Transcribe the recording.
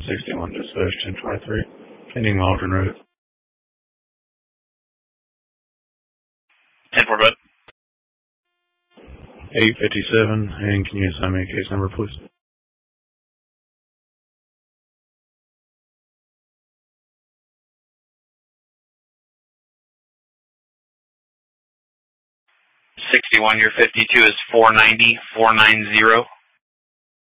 61 dispatch 1023. Pending alternate route. 10-4, bud. 857, and can you assign me a case number, please? 61, your 52 is 490, 490.